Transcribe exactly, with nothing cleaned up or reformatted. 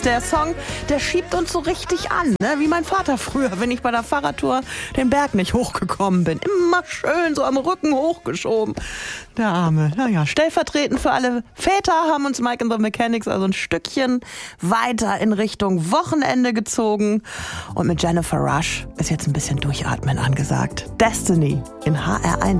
der Song, der schiebt uns so richtig an, ne? Wie mein Vater früher, wenn ich bei der Fahrradtour den Berg nicht hochgekommen bin. Immer schön so am Rücken hochgeschoben. Der Arme. Naja, stellvertretend für alle Väter haben uns Mike and the Mechanics also ein Stückchen weiter in Richtung Wochenende gezogen. Und mit Jennifer Rush ist jetzt ein bisschen Durchatmen angesagt. Destiny in H R eins.